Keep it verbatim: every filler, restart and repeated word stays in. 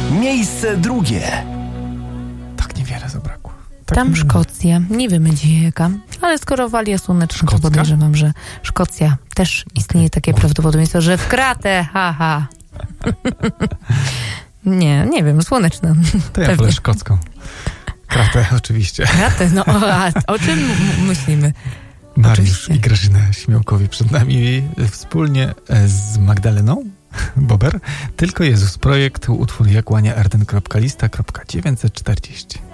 Miejsce drugie. Tak niewiele zabrakło. Tak Tam niewiele. Szkocja, nie wiemy dzisiaj jaka, ale skoro Walia Słoneczna, to Szkocka? podejrzewam, że Szkocja też istnieje Okay. takie prawdopodobieństwo, że w kratę, haha. nie, nie wiem, Słoneczna. To ja Pewnie. wolę szkocką. Kratę oczywiście. Kratę, no o, a o czym m- myślimy? Mariusz Oczywiście. i Grażyna Śmiałkowi przed nami wspólnie z Magdaleną Bober. Tylko Jezus. Projekt, utwór jak łania erden kropka lista kropka dziewięćset czterdzieści.